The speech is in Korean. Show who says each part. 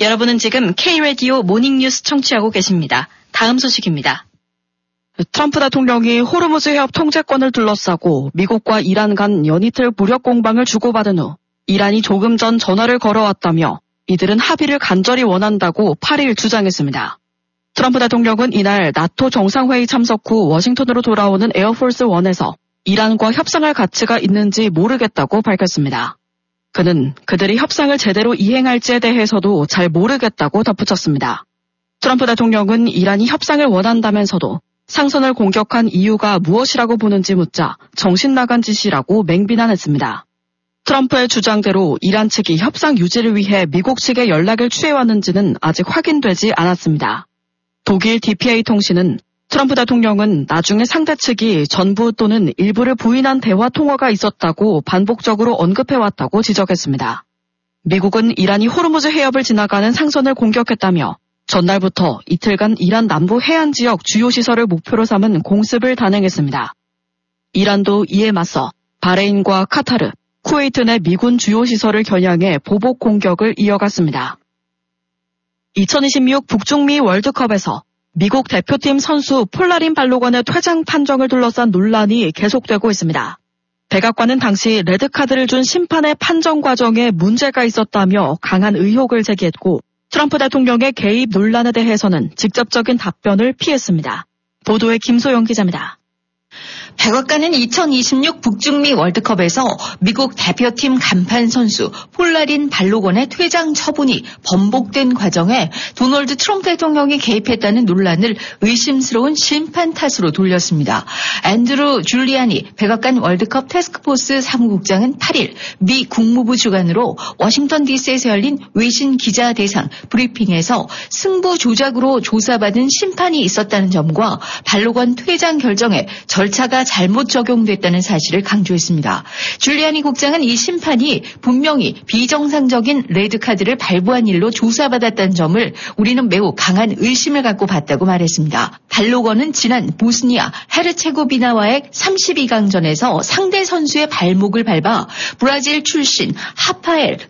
Speaker 1: 여러분은 지금 K-라디오 모닝뉴스 청취하고 계십니다. 다음 소식입니다.
Speaker 2: 트럼프 대통령이 호르무즈 해협 통제권을 둘러싸고 미국과 이란 간 연이틀 무력 공방을 주고받은 후 이란이 조금 전 전화를 걸어왔다며 이들은 합의를 간절히 원한다고 8일 주장했습니다. 트럼프 대통령은 이날 나토 정상회의 참석 후 워싱턴으로 돌아오는 에어포스 1에서 이란과 협상할 가치가 있는지 모르겠다고 밝혔습니다. 그는 그들이 협상을 제대로 이행할지에 대해서도 잘 모르겠다고 덧붙였습니다. 트럼프 대통령은 이란이 협상을 원한다면서도 상선을 공격한 이유가 무엇이라고 보는지 묻자 정신 나간 짓이라고 맹비난했습니다. 트럼프의 주장대로 이란 측이 협상 유지를 위해 미국 측에 연락을 취해왔는지는 아직 확인되지 않았습니다. 독일 DPA 통신은 트럼프 대통령은 나중에 상대 측이 전부 또는 일부를 부인한 대화 통화가 있었다고 반복적으로 언급해왔다고 지적했습니다. 미국은 이란이 호르무즈 해협을 지나가는 상선을 공격했다며 전날부터 이틀간 이란 남부 해안 지역 주요 시설을 목표로 삼은 공습을 단행했습니다. 이란도 이에 맞서 바레인과 카타르, 쿠웨이트 내 미군 주요 시설을 겨냥해 보복 공격을 이어갔습니다. 2026 북중미 월드컵에서 미국 대표팀 선수 폴라린 발로건의 퇴장 판정을 둘러싼 논란이 계속되고 있습니다. 백악관은 당시 레드카드를 준 심판의 판정 과정에 문제가 있었다며 강한 의혹을 제기했고 트럼프 대통령의 개입 논란에 대해서는 직접적인 답변을 피했습니다. 보도에 김소영 기자입니다.
Speaker 3: 백악관은 2026 북중미 월드컵에서 미국 대표팀 간판 선수 폴라린 발로건의 퇴장 처분이 번복된 과정에 도널드 트럼프 대통령이 개입했다는 논란을 의심스러운 심판 탓으로 돌렸습니다. 앤드루 줄리아니 백악관 월드컵 태스크포스 사무국장은 8일 미 국무부 주관으로 워싱턴 DC에서 열린 외신 기자 대상 브리핑에서 승부 조작으로 조사받은 심판이 있었다는 점과 발로건 퇴장 결정에 절차가 잘못 적용됐다는 사실을 강조했습니다. 줄리아니 국장은 이 심판이 분명히 비정상적인 레드카드를 발부한 일로 조사받았다는 점을 우리는 매우 강한 의심을 갖고 봤다고 말했습니다. 발로건은 지난 보스니아 헤르체고비나와의 32강전에서 상대 선수의 발목을 밟아 브라질 출신 하파엘